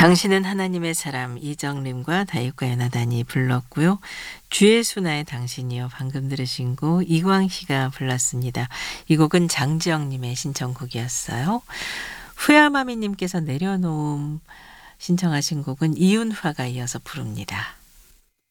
당신은 하나님의 사람 이정림과 다윗과 연하단이 불렀고요. 주의 수나의 당신이요. 방금 들으신 곡 이광희가 불렀습니다. 이 곡은 장지영님의 신청곡이었어요. 후야마미님께서 내려놓음 신청하신 곡은 이윤화가 이어서 부릅니다.